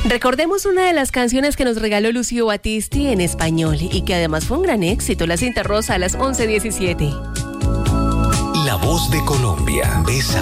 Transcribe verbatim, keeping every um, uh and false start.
Recordemos una de las canciones que nos regaló Lucio Battisti en español y que además fue un gran éxito, La Cinta Rosa, a las once diecisiete. La Voz de Colombia. Besa